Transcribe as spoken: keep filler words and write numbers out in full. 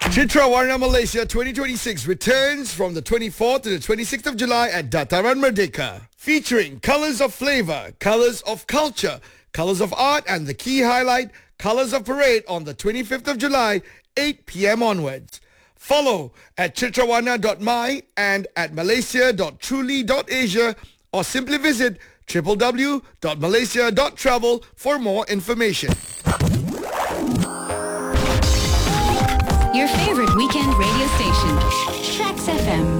Citra Warna Malaysia twenty twenty-six returns from the twenty-fourth to the twenty-sixth of July at Dataran Merdeka. Featuring Colors of Flavor, Colors of Culture, Colors of Art, and the key highlight, Colors of Parade on the twenty-fifth of July, eight p.m. onwards. Follow at chitrawarna dot my and at malaysia dot truly dot asia or simply visit w w w dot malaysia dot travel for more information. Your favorite weekend radio station, Tracks F M.